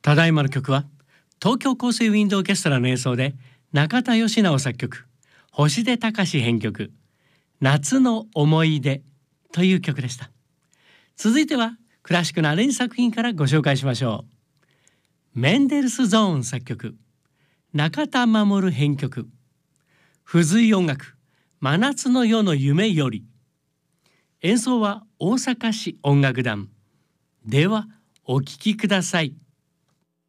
ただいまの曲は東京香水ウィンドオーケストラの演奏で中田喜直作曲、星出隆編曲、夏の思い出という曲でした。続いてはクラシックのアレンジ作品からご紹介しましょう。メンデルスゾーン作曲、中田守編曲、付随音楽、真夏の夜の夢より。演奏は大阪市音楽団。ではお聴きください。